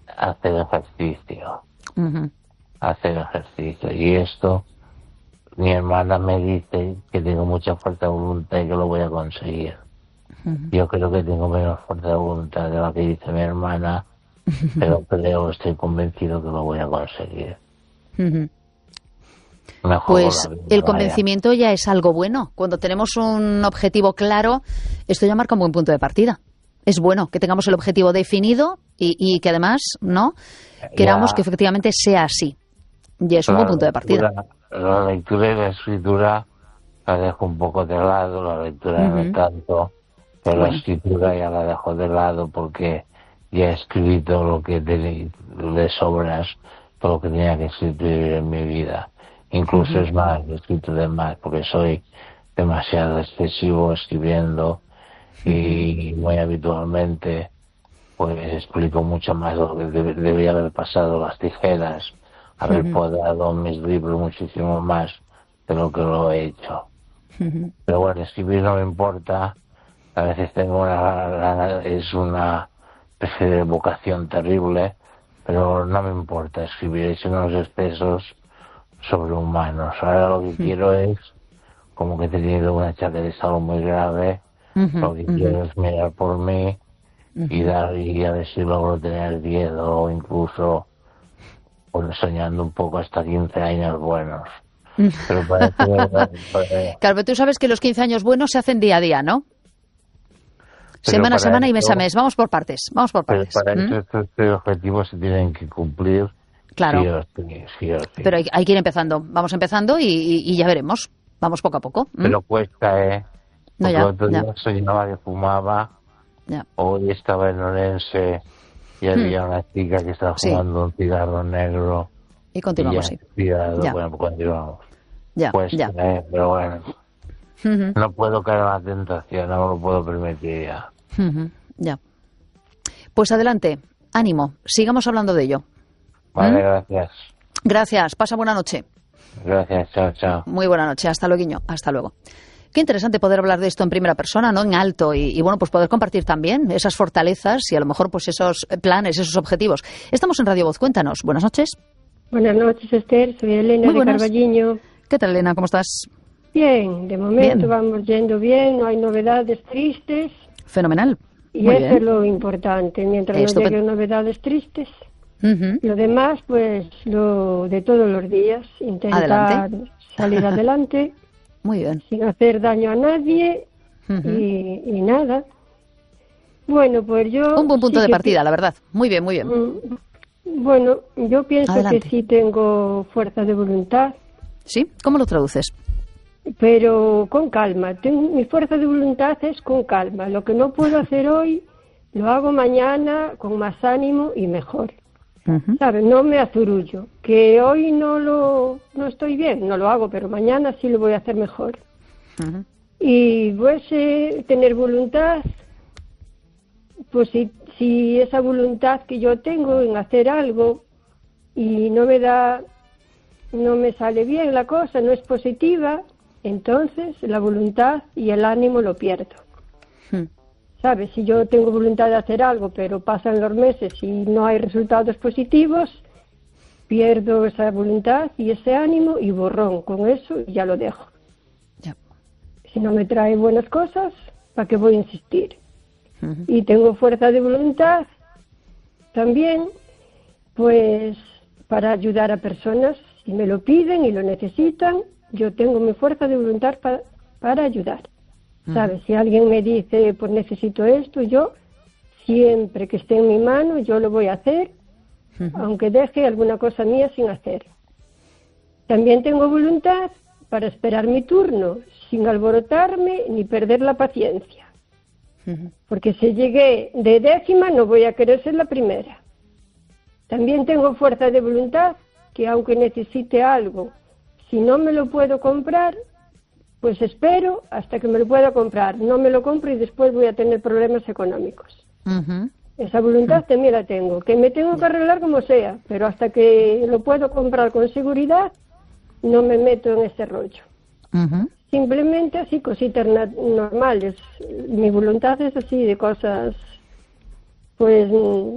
hacer ejercicio. Uh-huh. Hacer ejercicio. Y esto, mi hermana me dice que tengo mucha fuerza de voluntad y que lo voy a conseguir. Uh-huh. Yo creo que tengo menos fuerza de voluntad de la que dice mi hermana, pero estoy convencido que lo voy a conseguir. Uh-huh. Mejor Pues el convencimiento ya es algo bueno. Cuando tenemos un objetivo claro, esto ya marca un buen punto de partida. Es bueno que tengamos el objetivo definido y que además, ¿no?, queramos que efectivamente sea así. Y es un buen punto de partida. La lectura y la escritura la dejo un poco de lado, la lectura no tanto, pero la escritura ya la dejo de lado porque ya he escrito lo que de sobras, todo lo que tenía que escribir en mi vida. Incluso es más, he escrito de más, porque soy demasiado excesivo escribiendo y muy habitualmente pues explico mucho más lo que debería haber pasado, las tijeras, haber podado mis libros muchísimo más de lo que lo he hecho. Pero bueno, escribir no me importa, a veces tengo es una especie de vocación terrible, pero no me importa escribir, he hecho unos excesos sobrehumanos. Ahora lo que quiero es, como que he tenido un achaque de salud muy grave, lo que quiero es mirar por mí y a ver si logro tener 10 o incluso soñando un poco hasta 15 años buenos. Pero Claro, tú sabes que los 15 años buenos se hacen día a día, ¿no? Semana a semana y mes a mes. Vamos por partes. Pero para eso estos objetivos se tienen que cumplir. Claro. Sí o sí. Pero hay que ir empezando. Vamos empezando y ya veremos. Vamos poco a poco. Pero cuesta, ¿eh? No, porque ya, el otro día soñaba que fumaba. Ya. Hoy estaba en Orense y había una chica que estaba fumando un cigarro negro. Y continuamos, sí. Bueno, pues continuamos. Cuesta, pero bueno. No puedo caer en la tentación, no me lo puedo permitir ya. Ya. Pues adelante, ánimo, sigamos hablando de ello. Vale, gracias. Gracias, pasa buena noche. Gracias, chao. Muy buena noche, hasta luego, hasta luego. Qué interesante poder hablar de esto en primera persona, ¿no? En alto y bueno, pues poder compartir también esas fortalezas y a lo mejor pues esos planes, esos objetivos. Estamos en Radio Voz, cuéntanos. Buenas noches. Buenas noches, Esther. Soy Elena de Carballiño. ¿Qué tal, Elena? ¿Cómo estás? Bien, de momento vamos yendo bien, no hay novedades tristes. Fenomenal. Y eso es lo importante, mientras no lleguen novedades tristes. Lo demás, pues, lo de todos los días, intentar salir adelante. Muy bien. Sin hacer daño a nadie y nada. Bueno, pues yo... Un buen punto de partida, la verdad. Muy bien, muy bien. Bueno, yo pienso que sí tengo fuerza de voluntad. ¿Sí? ¿Cómo lo traduces? Pero con calma. Mi fuerza de voluntad es con calma. Lo que no puedo hacer hoy, lo hago mañana con más ánimo y mejor. ¿Sabes? No me azurullo. Que hoy no estoy bien, no lo hago, pero mañana sí lo voy a hacer mejor. Y pues tener voluntad, pues si esa voluntad que yo tengo en hacer algo y no me sale bien la cosa, no es positiva, entonces la voluntad y el ánimo lo pierdo. ¿Sabes? Si yo tengo voluntad de hacer algo, pero pasan los meses y no hay resultados positivos, pierdo esa voluntad y ese ánimo y borrón con eso y ya lo dejo. Si no me trae buenas cosas, ¿para qué voy a insistir? Y tengo fuerza de voluntad también, pues, para ayudar a personas. Si me lo piden y lo necesitan, yo tengo mi fuerza de voluntad para ayudar. ¿Sabes? Si alguien me dice, pues necesito esto, yo siempre que esté en mi mano, yo lo voy a hacer, aunque deje alguna cosa mía sin hacer. También tengo voluntad para esperar mi turno, sin alborotarme ni perder la paciencia. Porque si llegué de décima, no voy a querer ser la primera. También tengo fuerza de voluntad, que aunque necesite algo, si no me lo puedo comprar, pues espero hasta que me lo pueda comprar. No me lo compro y después voy a tener problemas económicos. Esa voluntad también la tengo, que me tengo que arreglar como sea, pero hasta que lo puedo comprar con seguridad, no me meto en ese rollo. Simplemente así, cositas normales. Mi voluntad es así, de cosas, pues